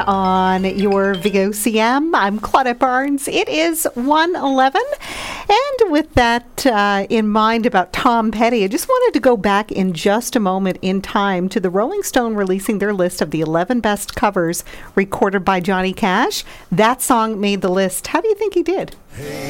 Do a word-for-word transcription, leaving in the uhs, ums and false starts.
On your V O C M, I'm Claudette Barnes. It is one eleven, and with that uh, in mind about Tom Petty, I just wanted to go back in just a moment in time to the Rolling Stone releasing their list of the eleven best covers recorded by Johnny Cash. That song made the list. How do you think he did? Hey.